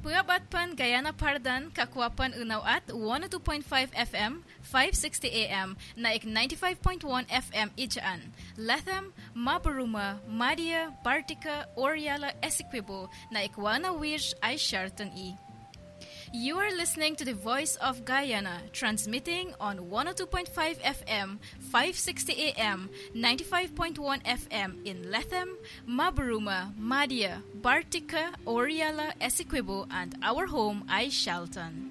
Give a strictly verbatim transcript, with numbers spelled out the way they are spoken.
Puyabat pan Gayana Pardan, Kakwapan Unaw at one oh two point five F M, five sixty A M, naik ninety-five point one F M Ijaan. Latham, Mabaruma, Madia, Bartica, Oriala, Essequibo, naik Wana Wish, ay Sharton E. You are listening to the Voice of Guyana, transmitting on one oh two point five F M, five sixty A M, ninety-five point one F M in Latham, Mabaruma, Madia, Bartica, Oriala, Essequibo, and our home, ay Shalton.